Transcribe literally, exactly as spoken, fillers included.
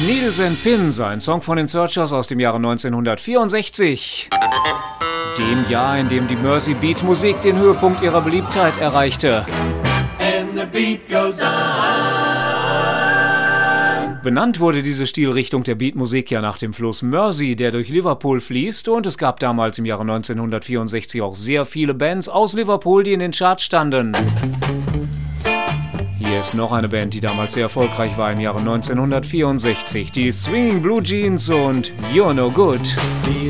Needles and Pins, ein Song von den Searchers aus dem Jahre neunzehnhundertvierundsechzig. Dem Jahr, in dem die Mersey Beat Musik den Höhepunkt ihrer Beliebtheit erreichte. And the beat goes on. Benannt wurde diese Stilrichtung der Beatmusik ja nach dem Fluss Mersey, der durch Liverpool fließt, und es gab damals im Jahre neunzehnhundertvierundsechzig auch sehr viele Bands aus Liverpool, die in den Charts standen. Hier ist noch eine Band, die damals sehr erfolgreich war im Jahre neunzehnhundertvierundsechzig, die Swinging Blue Jeans und You're No Good. Feel